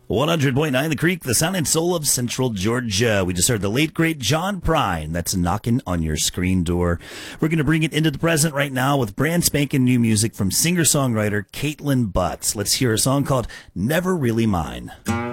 100.9 The Creek, the sound and soul of Central Georgia. We just heard the late, great John Prine. That's knocking on your screen door. We're going to bring it into the present right now with brand spanking new music from singer-songwriter Caitlin Butts. Let's hear a song called Never Really Mine.